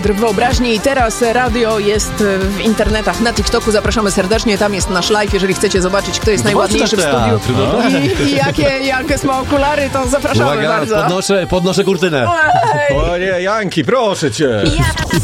Wyobraźni i teraz radio jest w internetach, na TikToku. Zapraszamy serdecznie, tam jest nasz live. Jeżeli chcecie zobaczyć, kto jest najładniejszy w studiu i jakie Jankes ma okulary, to zapraszamy bardzo. Podnoszę kurtynę. O nie, Janki, proszę cię.